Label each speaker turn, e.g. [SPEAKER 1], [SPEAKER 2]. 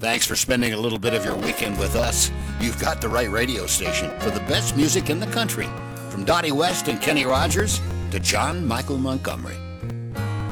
[SPEAKER 1] Thanks for spending a little bit of your weekend with us. You've got the right radio station for the best music in the country. From Dottie West and Kenny Rogers to John Michael Montgomery.